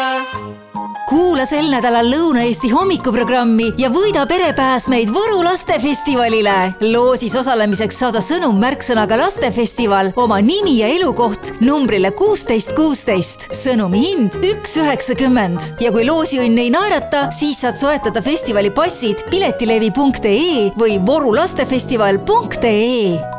Kuula sel nädalal Lõuna-Eesti hommikuprogrammi ja võida perepääsmeid Võru lastefestivalile. Loosis osalemiseks saada sõnum märksõnaga lastefestival, oma nimi ja elukoht numbrile 1616. Sõnumi hind 1,90. Ja kui loosiõnn ei naerata, siis saad soetada festivali passid piletilevi.ee või vorulastefestival.ee.